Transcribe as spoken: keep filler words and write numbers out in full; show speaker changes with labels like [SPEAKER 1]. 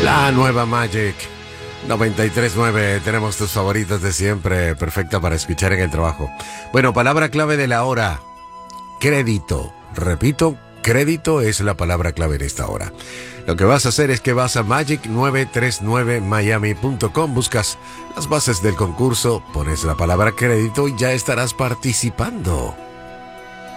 [SPEAKER 1] La nueva Magic noventa y tres punto nueve. Tenemos tus favoritos de siempre, perfecta para escuchar en el trabajo. Bueno, palabra clave de la hora: crédito. Repito, crédito es la palabra clave en esta hora. Lo que vas a hacer es que vas a magic nueve tres nueve miami punto com, buscas las bases del concurso, pones la palabra crédito y ya estarás participando.